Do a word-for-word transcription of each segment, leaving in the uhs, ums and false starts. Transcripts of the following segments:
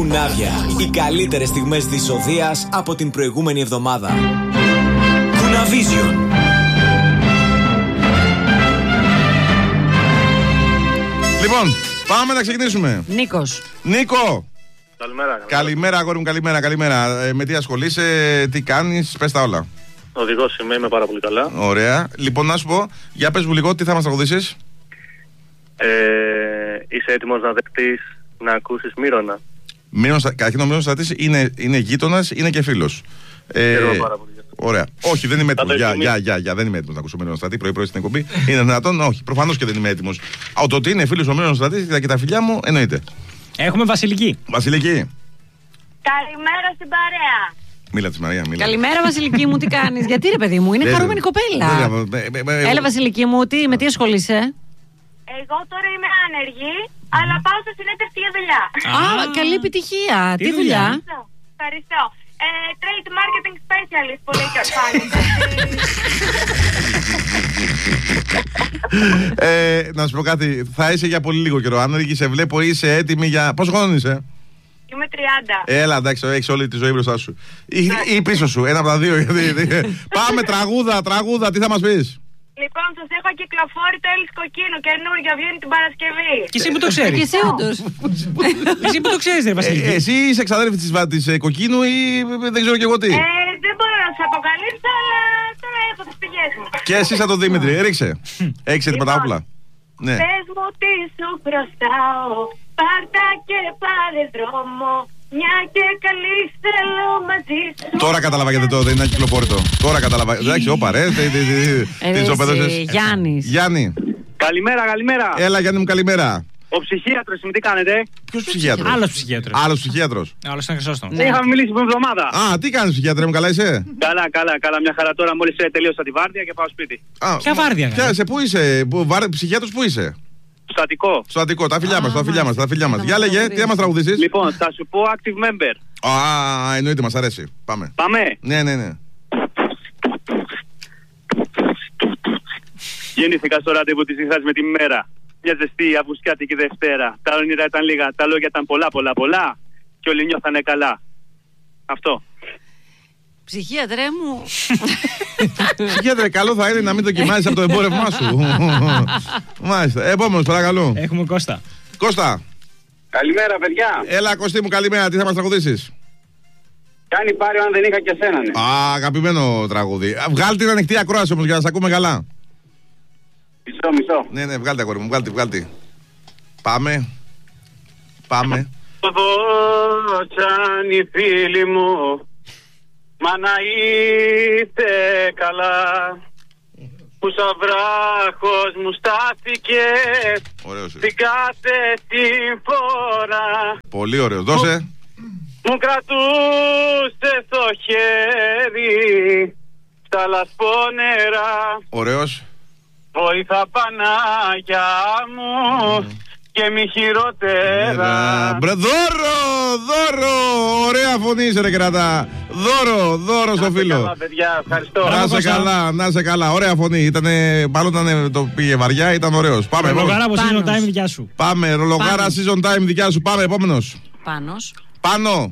Κουνάβια. Οι καλύτερες στιγμές της οδείας από την προηγούμενη εβδομάδα. Κουναβίζιον. Λοιπόν, πάμε να ξεκινήσουμε. Νίκος. Νίκο. Καλημέρα. Καλημέρα, αγόρι μου, καλημέρα, καλημέρα. Ε, με τι ασχολείσαι, τι κάνεις, πες τα όλα. Οδηγός είμαι, είμαι πάρα πολύ καλά. Ωραία. Λοιπόν, να σου πω, για πες μου λίγο, τι θα μας τραγουδήσεις. Ε, είσαι έτοιμος να δεχτείς να ακούσεις Μύρονα? Μύρονας, καταρχήν ο Μύρονας Στρατής είναι, είναι γείτονας, είναι και φίλος. Ε, Χαίρομαι πάρα πολύ. Ωραία. Όχι, δεν είμαι έτοιμος. Θα Για, το για, για, για, δεν είμαι έτοιμος να ακούσω Μύρονα Στρατή πρωί-πρωί στην εκπομπή. Είναι δυνατόν? Όχι. Προφανώς και δεν είμαι έτοιμος. Α, το ότι είναι φίλος ο Μύρονας Στρατής και τα φιλιά μου, εννοείται. Έχουμε Βασιλική. Βασιλική. Καλημέρα στην παρέα. Μίλα της Μαρία, μίλα. Καλημέρα, Βασιλική μου, τι κάνεις? Γιατί ρε παιδί μου, είναι Δεν- χαρούμενη κοπέλα. δεν- Έλα, Βασιλική μου, τι, με τι ασχολείσαι? Εγώ τώρα είμαι άνεργη, αλλά πάω σε συνέντευξη για δουλειά. Α, καλή επιτυχία. Τι Τι δουλειά? δουλειά? Ευχαριστώ. Ευχαριστώ. Ε, trade marketing specialist, πολύ και ε, να σου πω κάτι, θα είσαι για πολύ λίγο καιρό. Αν σε βλέπω, είσαι έτοιμη για. Πόσο χρόνο είσαι? Είμαι τριάντα. Έλα, εντάξει, έχεις όλη τη ζωή μπροστά σου. Ή, ή πίσω σου, ένα από τα δύο. γιατί- Πάμε, τραγούδα, τραγούδα, τι θα μας πεις? Λοιπόν, σας έχω κυκλοφόρει το Έλλης Κοκκίνου, καινούργια, βγαίνει την Παρασκευή. Και εσύ που το Και ξέρεις. εσύ όντως. Εσύ που το ξέρεις, ρε Ε, Βασιλική. εσύ είσαι εξαδέρφη της, βα- της ε, Κοκκίνου ή ε, δεν ξέρω κι εγώ τι. Ε, δεν μπορώ να σας αποκαλύψω, αλλά τώρα έχω τις πηγές μου. Και εσύ σαν τον Δημήτρη, ρίξε. Έχεις την πατάπουλα. Ναι. Πες μου τι σου χρωστάω, πάρτα και πάρε δρόμο, μια και καλή θέλω μαζί σου. Τώρα κατάλαβα γιατί το δεν είναι κυκλοφόρητο. Τώρα κατάλαβα. Εντάξει, όπα ρε. τι- τι- τι- Ε, τι εσύ, ισοπαίδωσες. Γιάννης. Γιάννη. Καλημέρα, καλημέρα. Έλα, Γιάννη μου, καλημέρα. Ο ψυχίατρος είμαι, τι κάνετε? Ποιος ψυχίατρος? Άλλος ψυχίατρος. Άλλος ψυχίατρος. Άλλος ήταν Χρυσόστομος. Ναι. Είχαμε μιλήσει πριν εβδομάδα. Α, τι κάνεις ψυχίατρε μου, καλά είσαι? Καλά, καλά, καλά, μια χαρά τώρα. Μόλις ε, τελείωσα τη βάρδια και πάω σπίτι. Α, Ποια βάρδια Ποια, κάνεις? σε πού είσαι, που, βάρ, ψυχίατρος πού είσαι? Στατικό. Στο Αττικό, τα φιλιά μας, τα φιλιά μας, τα φιλιά μας. Να Για μας λέγε, τι τραγουδήσεις. θα μας τραγουδήσεις? Λοιπόν, θα σου πω active member. Α, εννοείται, μας αρέσει. Πάμε. Πάμε. Ναι, ναι, ναι. Γεννήθηκα στο ραντεβού της νύχτας με τη μέρα. Μια ζεστή αυγουστιάτικη Δευτέρα. Τα όνειρα ήταν λίγα, τα λόγια ήταν πολλά, πολλά, πολλά. Και όλοι νιώθανε καλά. Αυτό. Ψυχίατρέ μου. Ψυχίατρε, καλό θα είναι να μην δοκιμάζεις από το εμπόρευμά σου. Μάλιστα. Επόμενος, παρακαλώ. Έχουμε Κώστα. Κώστα, Καλημέρα, παιδιά. έλα Κωστή μου, καλημέρα. Τι θα μας τραγουδήσεις? Κάνει πάρει αν δεν είχα και σένα, ναι. Α, αγαπημένο τραγούδι. Α, βγάλ' την ανοιχτή ακρόαση όμως για να σε ακούμε καλά. Μισό, μισό. Ναι, ναι, βγάλτε αγόρι μου, βγάλτε, βγάλτε. Πάμε. Πάμε. Δώτσαν οι φίλοι μου, μα να είστε καλά, που σαν βράχος μου στάθηκε Ωραίος. την κάθε τη φορά. Πολύ ωραίο. Δώσε. Μου κρατούσε στο χέρι στα λασπόνερα. Ωραίος. Βοήθα Πανάγια μου και μη χειρότερα. Μπρε, δώρο, δώρο. Ωραία φωνή είσαι ρε κερατά. Δώρο, δώρο στο φίλο. Καλά, παιδιά, ευχαριστώ. Να σε καλά, να σε καλά. Ωραία φωνή. Ήτανε, μάλλον ήταν, το πήγε βαριά, ήταν ωραίος. Πάμε, Λογάρα από Πάνος. season time δικιά σου. Πάμε, ρολογάρα Πάνος. season time δικιά σου. Πάμε, επόμενος. Πάνος. Πάνω.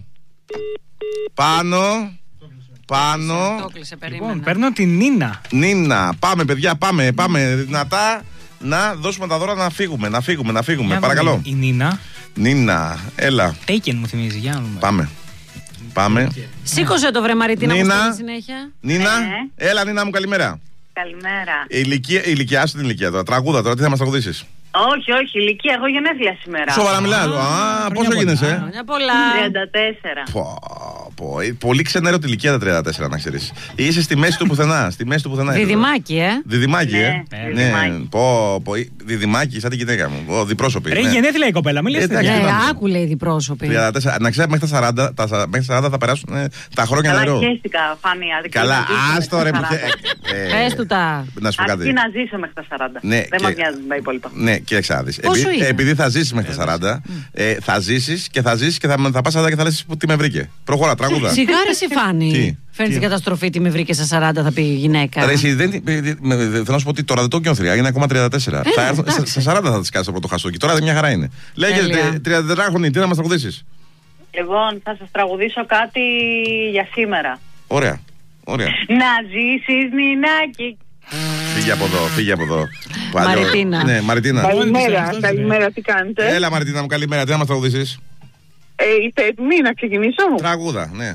Πάνω. Πάνω. Το κλείσε, Λοιπόν, περίμενα. παίρνω την Νίνα. Νίνα. Πάμε, παιδιά, πάμε, πάμε. Δυνατά να δώσουμε τα δώρα να φύγουμε, να φύγουμε, να φύγουμε. Για Παρακαλώ. δούμε. Η Νίνα. Νίνα, έλα. Taken μου θυμίζει. Για να δούμε. Πάμε. Πάμε. Σήκωσε το βρε Μαριτίνα μου Νίνα. στέλνει συνέχεια. Νίνα, έλα Νίνα μου, καλημέρα. Καλημέρα. Η ηλικία, η ηλικιά σου την ηλικία τώρα. Τραγούδα τώρα, τι θα μας τραγουδήσεις? Όχι, όχι, ηλικία, έχω γενέθλια σήμερα. Σοβαρά μιλάς. Α, πόσο χρόνια γίνεσαι? Χρόνια πολλά. τριάντα τέσσερα. Πω, πω, ε, πολύ ξενέρω τη ηλικία τα τριάντα τέσσερα, να ξέρεις. Είσαι στη μέση του πουθενά. Στη μέση του πουθενά. είσαι τώρα. Διδυμάκι, ε. Διδυμάκι, ε. Ναι, Ναι, διδυμάκι. πω, πω, ε, διδυμάκι, σαν την γυναίκα μου. Ω, διπρόσωπη. Ρε, ναι. γενέθλια η κοπέλα, μην λες Ε, τέτοια. εντάξει. Ναι, κοιτάμε. άκου λέει διπρόσωποι. τριάντα τέσσερα. Να ξέρεις, μέχρι τα σαράντα, τα, σα- μέχρι τα σαράντα θα περάσουν ε, τα χρόνια Καλά, νερό. χαίστηκα, Φάνη. αδικία Καλά, να ζήσω άστο μέχρι ρε. τα που σαράντα. θε- ε, Πες του τα. Να σου πω Αρκεί κάτι. να ζήσω μέχρι τα σαράντα. Ναι, Δεν και- μας νοιάζουν τα υπόλοιπα. Ναι, κοίταξε να δεις. Πόσο Επειδή, είναι? επειδή θα ζήσεις μέχρι τα σαράντα, ε, θα ζήσεις και θα ζήσεις και θα, θα πας σαράντα και θα λες που- τι με βρήκε. Προχώρα, τραγούδα. Σιγάρε η Τι? Φάνη. Φαίνεται Τι? την καταστροφή, τι με βρήκε στα σαράντα, θα πει η γυναίκα. Ρε, εσύ, δεν, ε, ε, με- δε- θέλω να σου πω ότι τώρα δεν το νιώθει, είναι ακόμα τριάντα τέσσερα. Ε, θα έρθουν, εντάξει. στα σαράντα θα τις κάνεις από το χαστούκι. Τώρα δεν μια χαρά είναι. Λέγε Τέλεια. τριάντα τετράχρονη, τι να μας τραγουδήσεις? Λοιπόν, θα σας τραγουδήσω κάτι για σήμερα. Ωραία. Ωραία. Να ζήσεις, Νινάκη. Φύγε από εδώ, φύγε από εδώ. Μαριτίνα. Ναι, Μαριτίνα. Καλημέρα, καλημέρα, τι κάνετε? Έλα, Μαριτίνα μου, καλημέρα. Τι να μας τραγουδήσεις? Ε, είστε έτοιμοι να ξεκινήσω? Τραγούδα, ναι.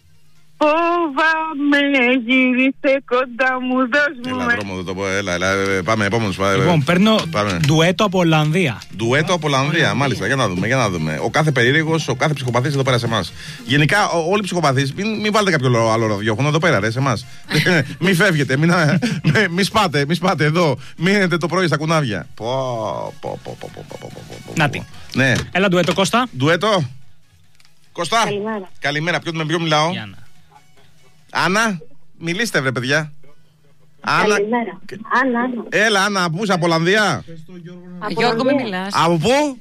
Φοβάμαι, γύρισε κοντά μου, δώσ' μου. Έλα, με. δρόμο, δεν το πω. Έλα, έλα, ε, πάμε, επόμενος. ε, Λοιπόν, παίρνω πάμε. ντουέτο από Ολλανδία. Ντουέτο από Ολλανδία, μάλιστα. Για να δούμε, για να δούμε. Ο κάθε περίεργος, ο κάθε ψυχοπαθής εδώ πέρα σε εμάς. Γενικά, ο- όλοι οι ψυχοπαθείς, μην, μην βάλετε κάποιο άλλο- άλλο ραδιόφωνο εδώ πέρα, ρε, σε εμάς. Μην φεύγετε, μην, μη, μη σπάτε, μη σπάτε εδώ. Μείνετε το πρωί στα κουνάβια. Πω, πω, πω, πω, πω, πω, πω, πω, πω. Νάτι. Ναι. Έλα ντουέτο, Κώστα. Ντουέτο. Κώστα. Καλημέρα. Καλημέρα. Ποιο, με ποιο μιλάω? Γιάννα. Άννα. Μιλήστε, βρε παιδιά. Άννα. Καλημέρα. Άννα, Άννα. Έλα, Άννα, πού είσαι, από Ολλανδία? Από Γιώργο, μην Ολλανδία. μιλάς. Από πού?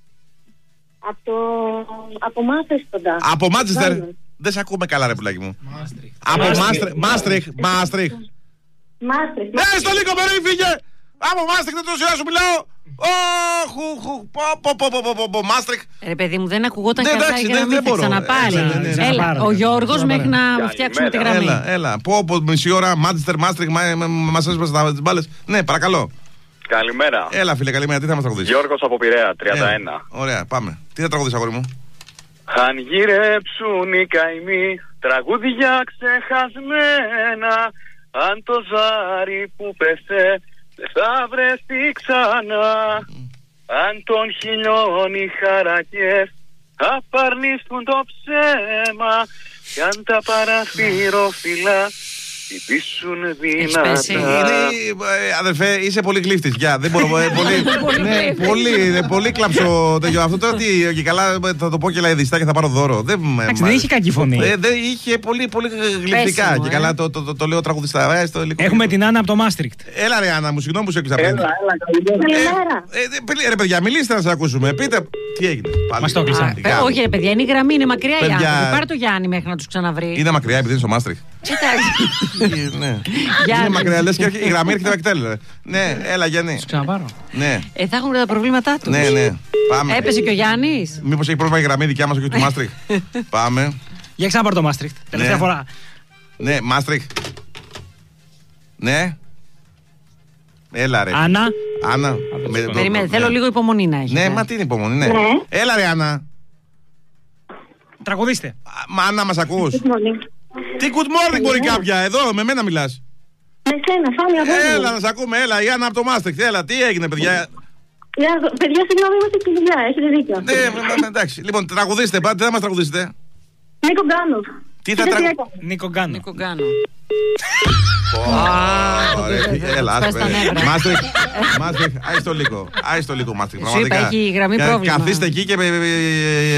Από το... Από Μάθες κοντά. Από Μάντσεστερ. Μάλλον. Δεν σε ακούμε καλά, ρε πουλάκι μου. Από Μάστριχ. Μάστριχ. Μάστριχ. Μάστρες. Ναι, στο λίγο περί, φύγε! Από Μάστριχ, δεν το σειρά σου μιλάω. Όχου, χου, πω, πω, πω, πω, πω, πω, Μάστριχ. Ρε παιδί μου, δεν ακουγόταν Ναι, καλά εντάξει, για δεν- να μην δεν θα μπορώ. ξαναπάρει. Ναι, ναι, ναι, ναι. Έλα, Ξαναπάρω. ο Γιώργος μέχρι να Καλημέρα. φτιάξουμε τη γραμμή. Έλα, έλα. Πω, πω, μισή ώρα, Μάντσεστερ, Μάστριχ, μα έσπασε τις μπάλες. Ναι, παρακαλώ. Καλημέρα. Έλα, φίλε, καλημέρα, τι θα μας τραγουδήσεις? Γιώργος από Πειραιά, τριάντα ένα. Ε, Ωραία, πάμε. Τι θα τραγουδήσεις, αγόρι μου? Αν γυρέψουν οι καημοί, τραγούδια ξεχασμένα, αν το ζάρι που πέσε δεν θα βρεθεί ξανά, αν των χιλιών οι χαρακές απαρνήσουν το ψέμα, κι αν τα παραθυροφυλλά χτυπήσουν πέσει. δυνατά. Είναι, ε, αδερφέ, είσαι πολύ γλύφτης. Γεια, δεν μπορώ. ε, πολύ, ναι, πολύ, ε, πολύ κλαψο τέτοιο. Αυτό τώρα τι, και καλά ε, θα το πω και λαϊδιστά και θα πάρω δώρο. Δεν, με- Εντάξει, μ' δεν άρεσε. είχε κακή φωνή. Ε, δεν είχε πολύ, πολύ γλυφτικά. Πέσιμο, Και ε. καλά το, το, το, το λέω τραγουδιστά. Ε, στο υλικό. Έχουμε την Άννα από το Μάστρικτ. Έλα, ρε Άννα μου, συγγνώμη που σε έκλεισα πριν. Έλα, έλα, καλημέρα. Καλημέρα. Ε, ε, παι- ρε παιδιά, μιλήστε να σας ακούσουμε. Πείτε, τι έγινε. Πάλι. Μας το έκλεισα. Α, παι- Όχι, ρε παιδιά, είναι η γραμμή, είναι μακριά οι Παιδιά. άνθρωποι. Πάρε το Γιάννη μέχρι να τους ξαναβρει. Είναι μακριά επειδή είναι στο Μάστριχ. Εντάξει. Ε, ναι. Γιάννη. Είναι μακριά, λες και έρχε- η γραμμή έρχεται βακτέλ. Ναι, έλα Γιάννη. Τους ξαναπάρω. Ναι, Ε, θα έχουν τα προβλήματά τους. ναι, ναι. Πάμε. Έπεσε και ο Γιάννης. Μήπως έχει πρόβλημα η γραμμή δικιά μας, όχι του Μάστριχ. Πάμε. Για ξαναπάρω το Μάστρικτ. Τελευταία Ναι. φορά. Ναι, Μάστριχ. Ναι. Έλα ρε. Άννα. Άννα. με- το- Περιμένε, το- θέλω ναι. λίγο υπομονή να έχεις. Ναι, ε. μα τι είναι υπομονή, ναι. Ναι. Έλα ρε Άννα. Τραγουδίστε. Α, Μα Άννα μας ακούς? Good morning. Τι good morning μπορεί κάποια, εδώ με μένα μιλάς. Με σένα, Φάνη, αγόρι μου. Έλα να σε ακούμε, έλα η Άννα από το Μάστριχ. Έλα, τι έγινε παιδιά. Γεια σου. Παιδιά, συγγνώμη, είμαστε στη δουλειά, έχετε δίκιο. Ναι, ναι, ναι, εντάξει. Λοιπόν, τραγουδίστε, πάτε, τι θα μας τραγουδίσετε? Νίκο Γκάνοφ. Τι θα Κοίτα τραγου- έκανε. Νίκο Γκάνο. Νίκο Γκάνο. Ωραία, έλα, Σπάς άσε, τα με. νεύρα. Μάστριχ, Μάστριχ, άιστο λίγο, άιστο λίγο Μάστριχ. Σου είπα, πραγματικά. έχει η γραμμή Κα- πρόβλημα. Καθίστε εκεί και